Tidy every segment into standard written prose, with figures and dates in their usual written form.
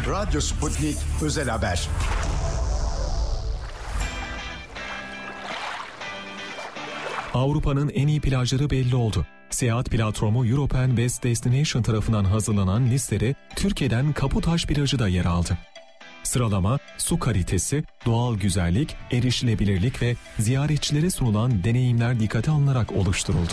Radyo Sputnik Özel Haber. Avrupa'nın en iyi plajları belli oldu. Seyahat platformu European Best Destination tarafından hazırlanan listede Türkiye'den Kaputaş plajı da yer aldı. Sıralama, su kalitesi, doğal güzellik, erişilebilirlik ve ziyaretçilere sunulan deneyimler dikkate alınarak oluşturuldu.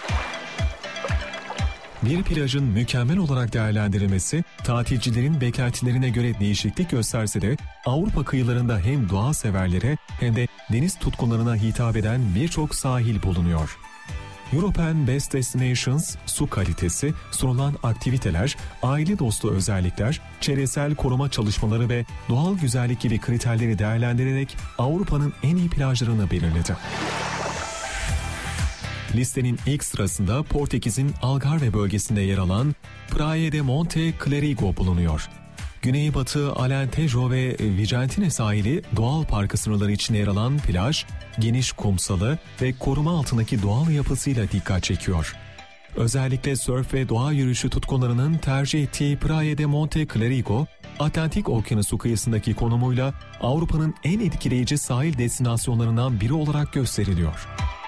Bir plajın mükemmel olarak değerlendirilmesi, tatilcilerin beklentilerine göre değişiklik gösterse de Avrupa kıyılarında hem doğa severlere hem de deniz tutkunlarına hitap eden birçok sahil bulunuyor. European Best Destinations, su kalitesi, sunulan aktiviteler, aile dostu özellikler, çevresel koruma çalışmaları ve doğal güzellik gibi kriterleri değerlendirerek Avrupa'nın en iyi plajlarını belirledi. Listenin ilk sırasında Portekiz'in Algarve bölgesinde yer alan Praia de Monte Clerigo bulunuyor. Güneybatı Alentejo ve Vicentine sahili doğal parkı sınırları içinde yer alan plaj, geniş kumsalı ve koruma altındaki doğal yapısıyla dikkat çekiyor. Özellikle sörf ve doğa yürüyüşü tutkunlarının tercih ettiği Praia de Monte Clerigo, Atlantik Okyanusu kıyısındaki konumuyla Avrupa'nın en etkileyici sahil destinasyonlarından biri olarak gösteriliyor.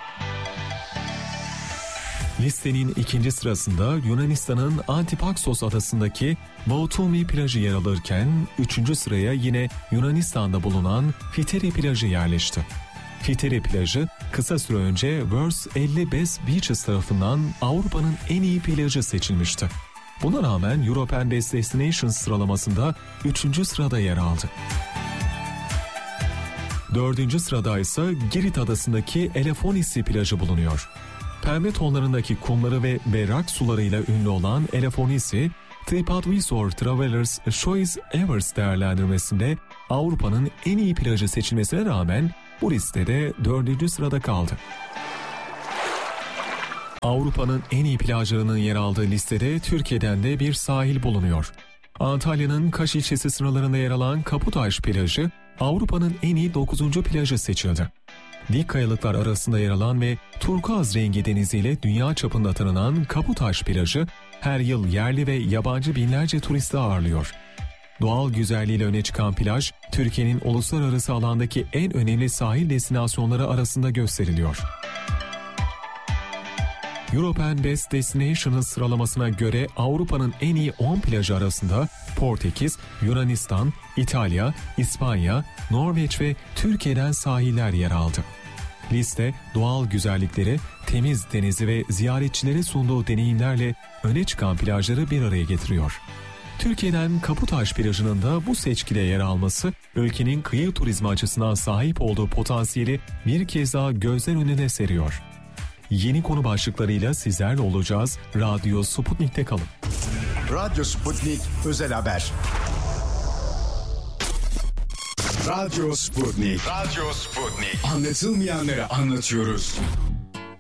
Listenin ikinci sırasında Yunanistan'ın Antipaksos adasındaki Bautumi plajı yer alırken, üçüncü sıraya yine Yunanistan'da bulunan Fiteri plajı yerleşti. Fiteri plajı kısa süre önce World's 50 Best Beaches tarafından Avrupa'nın en iyi plajı seçilmişti. Buna rağmen European Best Destinations sıralamasında 3. sırada yer aldı. 4. sırada ise Girit adasındaki Elefonisi plajı bulunuyor. Pembe tonlarındaki kumları ve berrak sularıyla ünlü olan Elefonisi, TripAdvisor Travelers Choice Awards değerlendirmesinde Avrupa'nın en iyi plajı seçilmesine rağmen bu listede 4. sırada kaldı. Avrupa'nın en iyi plajlarının yer aldığı listede Türkiye'den de bir sahil bulunuyor. Antalya'nın Kaş ilçesi sınırlarında yer alan Kaputaş plajı, Avrupa'nın en iyi 9. plajı seçildi. Dik kayalıklar arasında yer alan ve turkuaz rengi deniziyle dünya çapında tanınan Kaputaş plajı, her yıl yerli ve yabancı binlerce turisti ağırlıyor. Doğal güzelliğiyle öne çıkan plaj, Türkiye'nin uluslararası alandaki en önemli sahil destinasyonları arasında gösteriliyor. European Best Destinations sıralamasına göre Avrupa'nın en iyi 10 plajı arasında Portekiz, Yunanistan, İtalya, İspanya, Norveç ve Türkiye'den sahiller yer aldı. Liste, doğal güzellikleri, temiz denizi ve ziyaretçilere sunduğu deneyimlerle öne çıkan plajları bir araya getiriyor. Türkiye'den Kaputaş plajının da bu seçkide yer alması, ülkenin kıyı turizmi açısından sahip olduğu potansiyeli bir kez daha gözler önüne seriyor. Yeni konu başlıklarıyla sizlerle olacağız. Radyo Sputnik'te kalın. Radyo Sputnik Özel Haber. Radyo Sputnik. Radyo Sputnik. Anlatılmayanları anlatıyoruz.